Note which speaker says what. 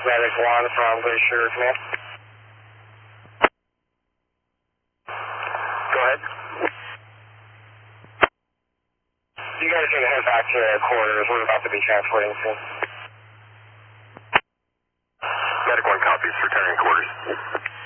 Speaker 1: Medic 1 from Glacier Command. Go ahead. You guys can head back to quarters. We're about to be transporting soon.
Speaker 2: Medic 1 copies, returning quarters.